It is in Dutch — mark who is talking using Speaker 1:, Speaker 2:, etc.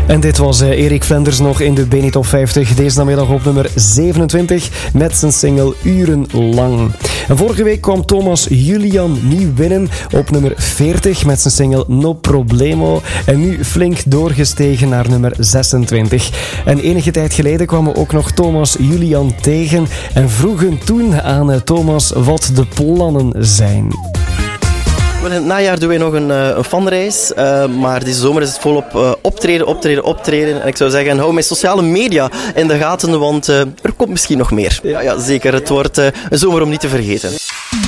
Speaker 1: En dit was Erik Vlenders nog in de BNI Top 50. Deze namiddag op nummer 27 met zijn single Urenlang. En vorige week kwam Thomas Julian nieuw binnen op nummer 40 met zijn single No Problemo. En nu flink doorgestegen naar nummer 26. En enige tijd geleden kwamen we ook nog Thomas Julian tegen en vroegen toen aan Thomas wat de plannen zijn.
Speaker 2: In het najaar doen wij nog een fanreis, maar deze zomer is het volop optreden. En ik zou zeggen, hou mijn sociale media in de gaten, want er komt misschien nog meer. Ja, zeker. Het wordt een zomer om niet te vergeten.